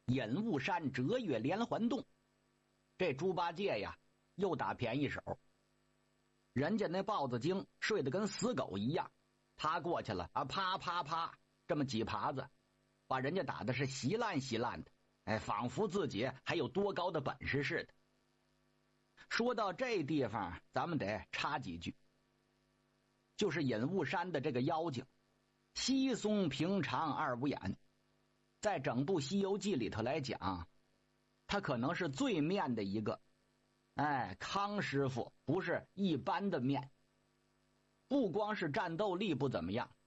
隐雾山折月连环洞。这猪八戒呀又打便宜手，人家那豹子精睡得跟死狗一样，他过去了啊，啪啪啪这么几耙子，把人家打的是稀烂稀烂的，仿佛自己还有多高的本事似的。说到这地方，咱们得插几句，就是隐雾山的这个妖精稀松平常二五眼，在整部《西游记》里头来讲，他可能是最面的一个。康师傅不是一般的面，不光是战斗力不怎么样，